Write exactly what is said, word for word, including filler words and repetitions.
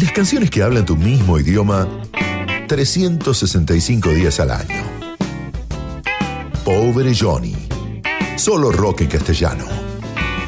las canciones que hablan tu mismo idioma trescientos sesenta y cinco días al año. Pobre Johnny. Solo rock en castellano.